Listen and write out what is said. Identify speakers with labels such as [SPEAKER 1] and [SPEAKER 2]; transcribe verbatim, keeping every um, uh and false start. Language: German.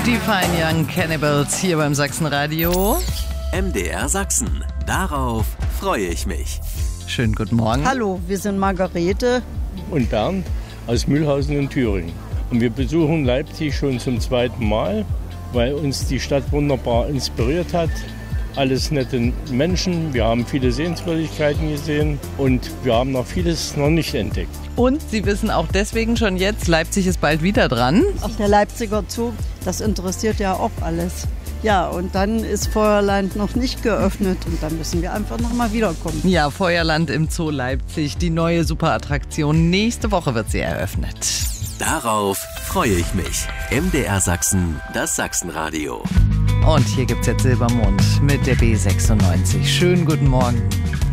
[SPEAKER 1] Die Fine Young Cannibals hier beim Sachsenradio.
[SPEAKER 2] M D R Sachsen. Darauf freue ich mich.
[SPEAKER 1] Schönen guten Morgen.
[SPEAKER 3] Hallo, wir sind Margarete
[SPEAKER 4] und Bernd aus Mühlhausen in Thüringen. Und wir besuchen Leipzig schon zum zweiten Mal, weil uns die Stadt wunderbar inspiriert hat. Alles nette Menschen, wir haben viele Sehenswürdigkeiten gesehen und wir haben noch vieles noch nicht entdeckt.
[SPEAKER 1] Und Sie wissen auch deswegen schon jetzt, Leipzig ist bald wieder dran.
[SPEAKER 3] Auch der Leipziger Zoo, das interessiert ja auch alles. Ja, und dann ist Feuerland noch nicht geöffnet und dann müssen wir einfach noch mal wiederkommen.
[SPEAKER 1] Ja, Feuerland im Zoo Leipzig, die neue Superattraktion. Nächste Woche wird sie eröffnet.
[SPEAKER 2] Darauf freue ich mich. M D R Sachsen, das Sachsenradio.
[SPEAKER 1] Und hier gibt's jetzt Silbermond mit der B sechsundneunzig. Schönen guten Morgen.